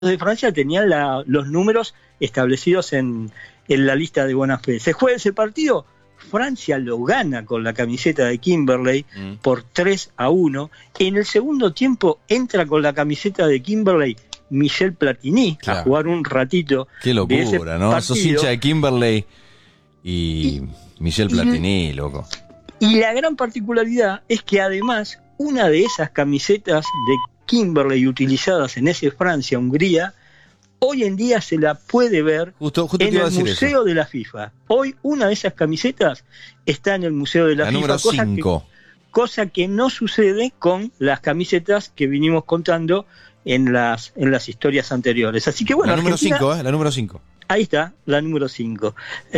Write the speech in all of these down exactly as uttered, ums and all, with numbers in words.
de Francia tenían la, los números establecidos en, en la lista de buena fe. Se juega ese partido, Francia lo gana con la camiseta de Kimberley mm. por tres a uno. En el segundo tiempo entra con la camiseta de Kimberley Michel Platini, claro, a jugar un ratito. Qué locura, ¿no? Partido. Sos hincha de Kimberley y, y Michel Platini, y, loco. Y la gran particularidad es que además una de esas camisetas de Kimberley utilizadas en ese Francia-Hungría, hoy en día se la puede ver justo, justo en el Museo eso. de la FIFA. Hoy una de esas camisetas está en el Museo de la, la FIFA, número cosa cinco. que, cosa que no sucede con las camisetas que vinimos contando en las en las historias anteriores. Así que bueno, la número cinco, ¿eh? La número cinco. Ahí está, la número cinco.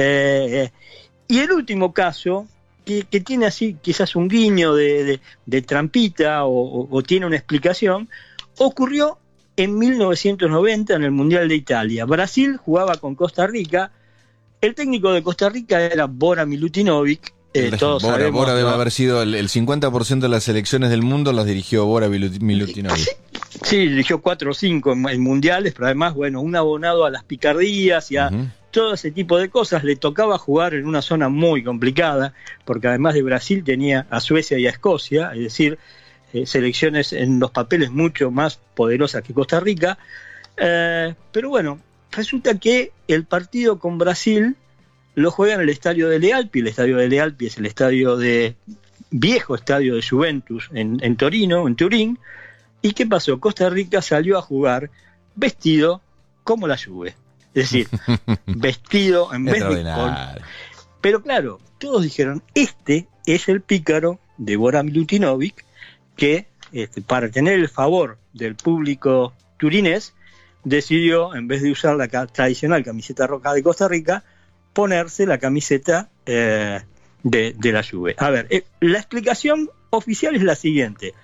Eh, y el último caso, que, que tiene así quizás un guiño de, de, de trampita o, o, o tiene una explicación, ocurrió en mil novecientos noventa en el Mundial de Italia. Brasil jugaba con Costa Rica. El técnico de Costa Rica era Bora Milutinovic. Eh, todos Bora, sabemos, Bora debe ¿no? haber sido el, el cincuenta por ciento de las selecciones del mundo las dirigió Bora Milutinovic. Sí, sí, dirigió cuatro o cinco en, en mundiales, pero además, bueno, un abonado a las picardías y a uh-huh. todo ese tipo de cosas. Le tocaba jugar en una zona muy complicada, porque además de Brasil tenía a Suecia y a Escocia, es decir, eh, selecciones en los papeles mucho más poderosas que Costa Rica. Eh, pero bueno, resulta que el partido con Brasil lo juega en el estadio de Lealpi. El estadio de Lealpi es el estadio de viejo estadio de Juventus en, en Torino, en Turín. ¿Y qué pasó? Costa Rica salió a jugar vestido como la Juve. Es decir, vestido en vez de con... Pero claro, todos dijeron, este es el pícaro de Bora Milutinovic que, este, para tener el favor del público turinés, decidió, en vez de usar la ca- tradicional camiseta roja de Costa Rica, ponerse la camiseta eh, de, de la Juve. A ver, eh, la explicación oficial es la siguiente.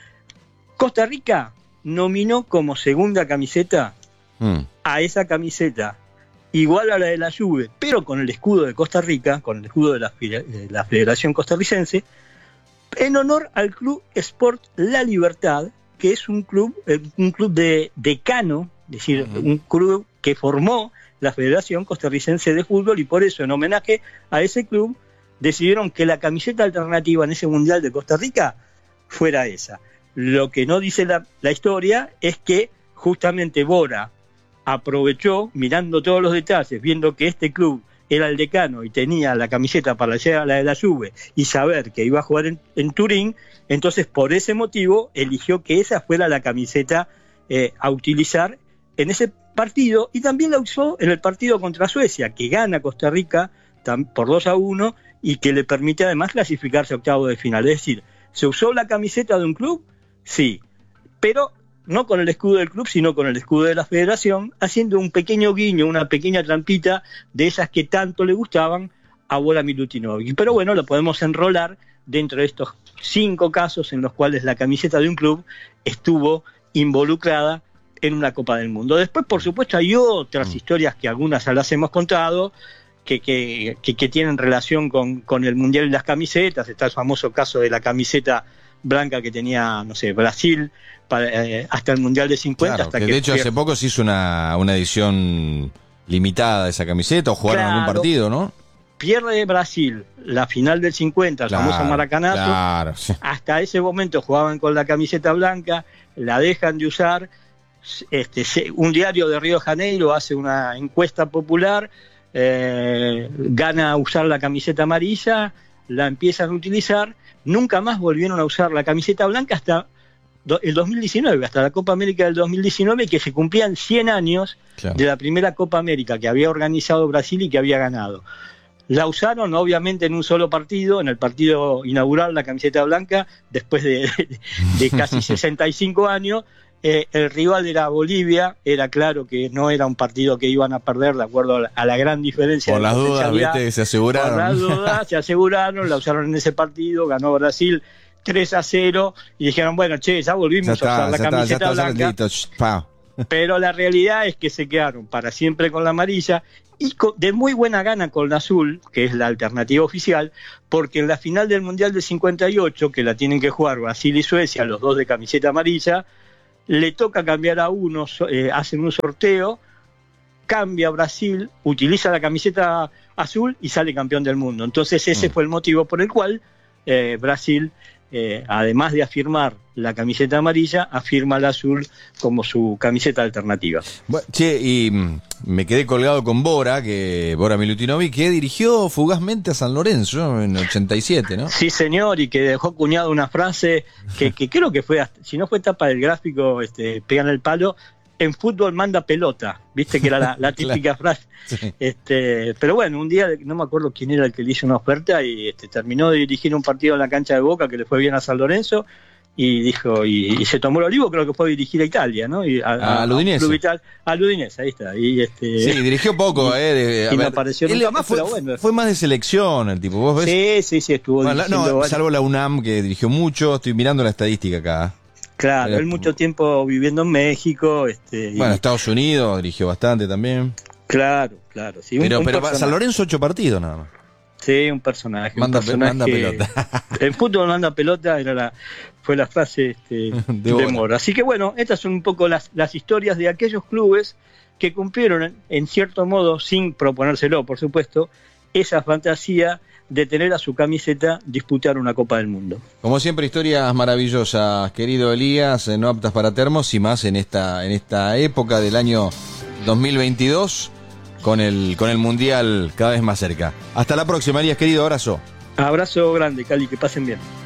Costa Rica nominó como segunda camiseta mm. a esa camiseta igual a la de la Juve, pero con el escudo de Costa Rica, con el escudo de la, de la Federación Costarricense, en honor al Club Sport La Libertad, que es un club, eh, un club de decano, es decir, mm. un club que formó la Federación Costarricense de Fútbol, y por eso, en homenaje a ese club, decidieron que la camiseta alternativa en ese Mundial de Costa Rica fuera esa. Lo que no dice la, la historia es que justamente Bora aprovechó, mirando todos los detalles, viendo que este club era el decano y tenía la camiseta para llegar a la de la Juve y saber que iba a jugar en, en Turín, entonces por ese motivo eligió que esa fuera la camiseta eh, a utilizar en ese partido, y también la usó en el partido contra Suecia, que gana Costa Rica tam, por dos a uno y que le permite además clasificarse a octavos de final. Es decir, ¿se usó la camiseta de un club? Sí, pero no con el escudo del club, sino con el escudo de la federación, haciendo un pequeño guiño, una pequeña trampita de esas que tanto le gustaban a Bora Milutinovic. Pero bueno, lo podemos enrolar dentro de estos cinco casos en los cuales la camiseta de un club estuvo involucrada en una Copa del Mundo. Después, por supuesto, hay otras historias que algunas ya las hemos contado, que, que, que, que tienen relación con, con el Mundial y las camisetas. Está el famoso caso de la camiseta blanca que tenía, no sé, Brasil para, eh, hasta el Mundial de cincuenta. Claro, hasta que que de hecho hace poco se hizo una, una edición limitada de esa camiseta, o jugaron claro, algún partido, ¿no? Pierde Brasil la final del cincuenta, el claro, famoso Maracanazo. Claro, sí. Hasta ese momento jugaban con la camiseta blanca, la dejan de usar. Este, un diario de Río de Janeiro hace una encuesta popular, eh, gana a usar la camiseta amarilla, la empiezan a utilizar, nunca más volvieron a usar la camiseta blanca hasta el dos mil diecinueve, hasta la Copa América del dos mil diecinueve, que se cumplían cien años claro. de la primera Copa América que había organizado Brasil y que había ganado. La usaron obviamente en un solo partido, en el partido inaugural, la camiseta blanca, después de, de, de casi sesenta y cinco años. Eh, el rival era Bolivia, era claro que no era un partido que iban a perder, de acuerdo a la, a la gran diferencia. Por las dudas, viste, se aseguraron. Por las dudas, se aseguraron, la usaron en ese partido, ganó Brasil tres a cero, y dijeron, bueno, che, ya volvimos ya está, a usar la camiseta está, blanca, está, pero la realidad es que se quedaron para siempre con la amarilla, y con, de muy buena gana con la azul, que es la alternativa oficial, porque en la final del Mundial del cincuenta y ocho, que la tienen que jugar Brasil y Suecia, los dos de camiseta amarilla, le toca cambiar a uno, eh, hacen un sorteo, cambia Brasil, utiliza la camiseta azul y sale campeón del mundo. Entonces ese mm. fue el motivo por el cual eh, Brasil, eh, además de afirmar la camiseta amarilla, afirma la azul como su camiseta alternativa. Bueno, che, y me quedé colgado con Bora, que Bora Milutinovic, que dirigió fugazmente a San Lorenzo en ochenta y siete, ¿no? Sí, señor, y que dejó cuñado una frase que, que creo que fue, si no fue tapa del gráfico, este, pegan el palo, en fútbol manda pelota, viste que era la, la típica claro. frase. Sí. Este, pero bueno, un día, no me acuerdo quién era el que le hizo una oferta y este, terminó de dirigir un partido en la cancha de Boca que le fue bien a San Lorenzo y dijo, y, y se tomó el olivo, creo que fue a dirigir a Italia, ¿no? Y a, a, a Ludinese. A Ludinese, ahí está. Y este, sí, dirigió poco, y, eh. De, a y ver, no apareció nunca más, fue, pero bueno. Fue más de selección el tipo, ¿vos ves? Sí, sí, sí, estuvo bueno, dirigiendo. No, salvo la UNAM, que dirigió mucho, estoy mirando la estadística acá. Claro, él mucho tiempo viviendo en México. Este, bueno, y... Estados Unidos dirigió bastante también. Claro, claro. Sí, pero un, un pero San Lorenzo ocho partidos nada más. Sí, un personaje. Manda, un personaje manda pelota. El fútbol manda pelota, era la, fue la frase este, de, de Mora. Así que bueno, estas son un poco las, las historias de aquellos clubes que cumplieron, en, en cierto modo, sin proponérselo, por supuesto, esa fantasía de tener a su camiseta disputar una Copa del Mundo. Como siempre, historias maravillosas, querido Elías, no aptas para termos y más en esta en esta época del año dos mil veintidós con el con el Mundial cada vez más cerca. Hasta la próxima, Elías, querido, abrazo. Abrazo grande, Cali, que pasen bien.